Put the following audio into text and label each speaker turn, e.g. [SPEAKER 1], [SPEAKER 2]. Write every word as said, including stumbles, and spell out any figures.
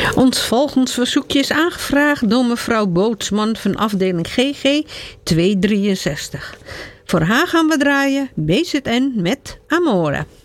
[SPEAKER 1] Ons volgend verzoekje is aangevraagd door mevrouw Bootsman van afdeling G G tweehonderddrieënzestig. Voor haar gaan we draaien B Z N met Amore.